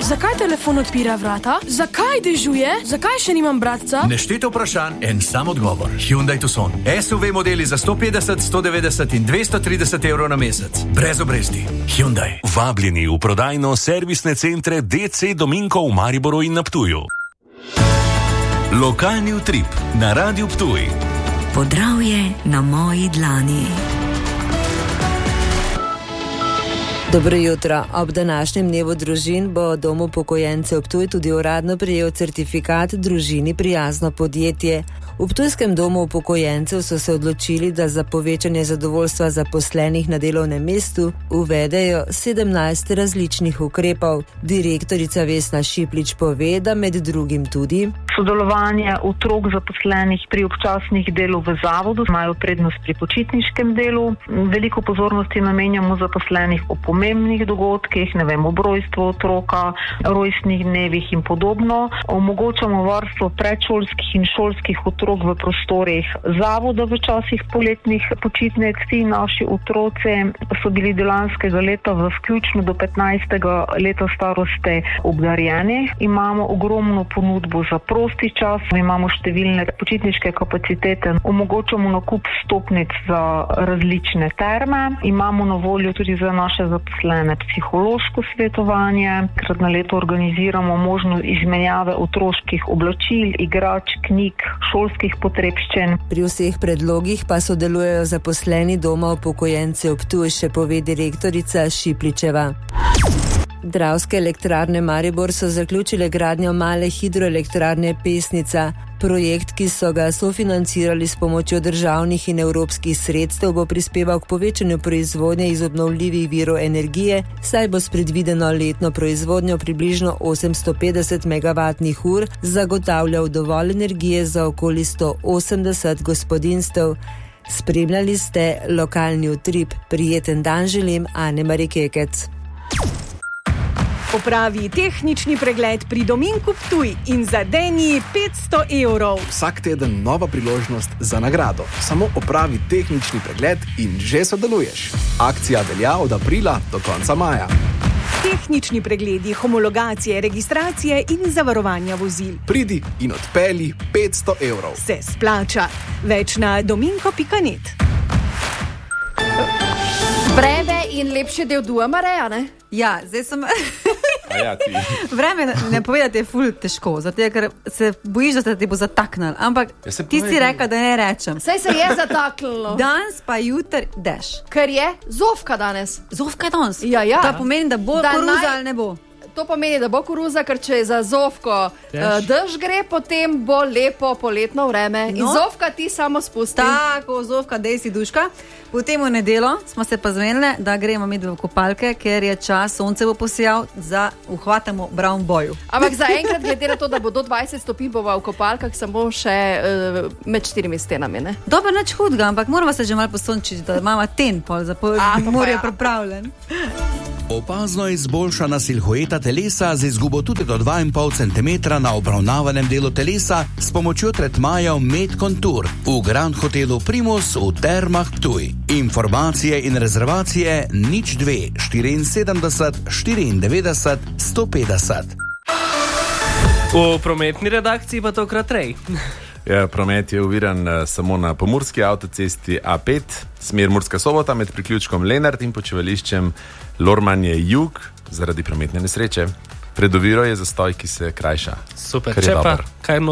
Zakaj telefon odpira vrata? Zakaj dežuje? Zakaj še nimam bratca? Neštete vprašanj, en sam odgovor. Hyundai Tucson. SUV modeli za 150, 190 in 230 evrov na mesec. Brez obresti. Hyundai. Vabljeni v prodajno-servisne centre DC Dominko v Mariboru in na Ptuju. Lokalni utrip na Radiu Ptuj. Podravje na moji dlani. Dobro jutro. Ob današnjem dnevu družin bo Dom upokojencev Ptuj tudi uradno prejel certifikat Družini prijazno podjetje. V ptujskem domu upokojencev so se odločili, da za povečanje zadovoljstva zaposlenih na delovnem mestu uvedejo 17 različnih ukrepov. Direktorica Vesna Šiplič pove, da med drugim tudi sodelovanje otrok zaposlenih pri občasnih delu v zavodu, imajo prednost pri počitniškem delu. Veliko pozornosti namenjamo zaposlenih o pomembnih dogodkih, ob rojstvu otroka, rojstnih dnevih in podobno. Omogočamo varstvo predšolskih in šolskih otrok v prostorih zavoda v časih poletnih počitnic. Vsi naši otroci so bili do lanskega leta vključno do 15. leta starosti obdarjeni. Imamo ogromno ponudbo za prosti čas, imamo številne počitniške kapacitete, omogočamo nakup stopnic za različne terme, imamo na voljo tudi za naše zaposlene psihološko svetovanje, krat na leto organiziramo možnost izmenjave otroških oblačil, igrač, knjig, šolskih potrebščin. Pri vseh predlogih pa sodelujejo zaposleni Doma upokojencev Ptuj, še pove direktorica Šipličeva. Dravske elektrarne Maribor so zaključile gradnjo male hidroelektrarne Pesnica. Projekt, ki so ga sofinancirali s pomočjo državnih in evropskih sredstev, bo prispeval k povečanju proizvodnje iz obnovljivih virov energije, saj bo s predvideno letno proizvodnjo približno 850 megavatnih ur zagotavljal dovolj energije za okoli 180 gospodinjstev. Spremljali ste lokalni utrip. Prijeten dan želim, Ane-Mari Kekec. Opravi tehnični pregled pri Dominku Ptuj in zadeni 500 evrov. Vsak teden nova priložnost za nagrado. Samo opravi tehnični pregled in že sodeluješ. Akcija velja od aprila do konca maja. Tehnični pregledi, homologacije, registracije in zavarovanja vozil. Pridi in odpelji 500 evrov. Se splača. Več na dominko.net. Vreme in lepši del duha Mareja, ne? Ja, zdaj sem... Ja, ti. Vreme ne pove, da ti je ful težko, zato ker se bojiš, da se ti bo zataknil. Ampak ti si rekel, da ne rečem. Saj se je zataknilo. Danes pa jutri dež. Ker je zofka danes. Zofka je danes? Ja. To pomeni, da bo koruza ali ne bo? To pomeni, da bo koruza, ker če je za zofko dež gre, potem bo lepo poletno vreme. No. In zofka ti samo spusti. Tako, zofka, dej si duška. Potem v nedelo smo se pa zmenili, da gremo med v kopalke, ker je čas, sonce bo posijal, za uhvatamo brown boju. Ampak zaenkrat, glede na to, da bo do 20 stopinj bova v kopalkah, samo še med 4 stenami, ne? Dobro, nič hudga, ampak moramo se že malo posončiti, da imamo ten pol za morje pripravljen. Opazno izboljšana silhueta telesa z izgubo tudi do 2,5 cm na obravnavanem delu telesa s pomočjo tretmajev Med Contour v Grand Hotelu Primus v Termah Ptuj. Informacije in rezervacije 02 74 94 150. V prometni redakciji pa tokrat rej. Ja, promet je oviran samo na pomurski avtocesti A5, smer Murska Sobota med priključkom Lenart in počivališčem Lormanje Jug zaradi prometne nesreče. Pred oviro je zastoj, ki se krajša. Super, če pa kaj